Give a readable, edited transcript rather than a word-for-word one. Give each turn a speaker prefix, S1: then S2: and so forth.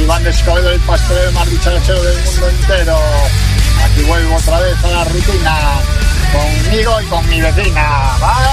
S1: Iván de Escobedo, el pastelero más dicharachero del mundo entero. Aquí vuelvo otra vez a la rutina, conmigo y con mi vecina. ¡Vale!